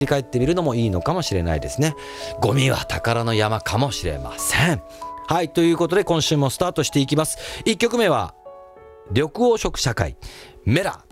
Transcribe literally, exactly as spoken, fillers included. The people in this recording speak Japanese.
り返ってみるのもいいのかもしれないですね。ゴミは宝の山かもしれません。はい、ということで今週もスタートしていきます。いっきょくめは緑黄色社会メラ。